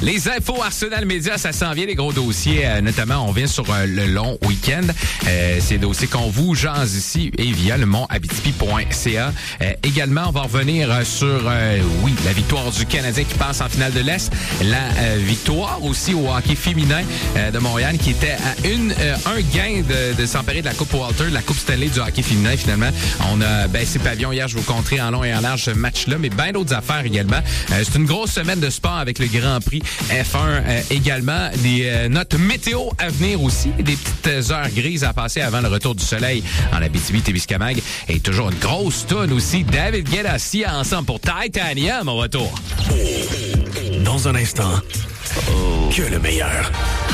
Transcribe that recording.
Les infos Arsenal Média, ça s'en vient, les gros dossiers. Notamment, on vient sur le long week-end. C'est des dossiers qu'on vous jase ici et via le montabitibi.ca. Également, on va revenir sur, la victoire du Canadien qui passe en finale de l'Est. La victoire aussi au hockey féminin de Montréal qui était à un gain de s'emparer de la Coupe Walter, de la Coupe Stanley du hockey féminin finalement. On a baissé pavillon hier, je vous conterai en long et en large ce match-là, mais bien d'autres affaires également. C'est une grosse semaine de sport avec le Grand Prix F1 également. Des notes météo à venir aussi. Des petites heures grises à passer avant le retour du soleil en Abitibi-Témiscamingue. Et toujours une grosse toune aussi. David Guetta, ensemble pour Titanium au retour. Dans un instant, que le meilleur.